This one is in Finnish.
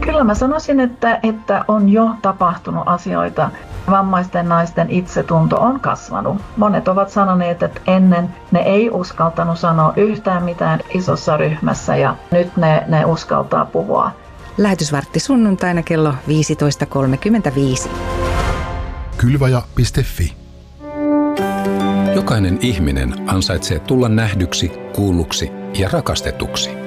Kyllä mä sanoisin, että on jo tapahtunut asioita. Vammaisten naisten itsetunto on kasvanut. Monet ovat sanoneet, että ennen ne ei uskaltanut sanoa yhtään mitään isossa ryhmässä ja nyt ne uskaltaa puhua. Lähetysvartti sunnuntaina kello 15.35. Kylvaja.fi. Jokainen ihminen ansaitsee tulla nähdyksi, kuulluksi ja rakastetuksi.